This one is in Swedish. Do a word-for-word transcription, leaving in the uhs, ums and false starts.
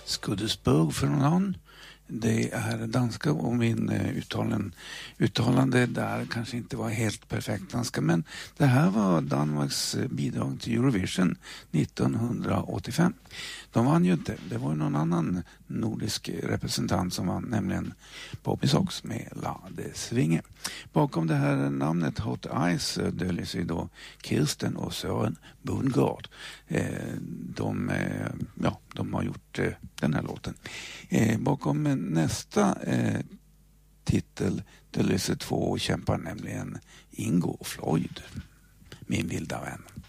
Skudesburg för någon. Det är danska och min uttalen, uttalande där kanske inte var helt perfekt danska, men det här var Danmarks bidrag till Eurovision nittonhundraåttiofem. De vann ju inte, det var någon annan nordisk representant som vann, nämligen Bobby Sox med La de Svinge. Bakom det här namnet Hot Eyes döljer sig då Kirsten och Søren Bundgaard. De, ja, de har gjort den här låten. Bakom nästa titel döljer sig två kämpar, nämligen Ingo och Floyd, Min vilda vän.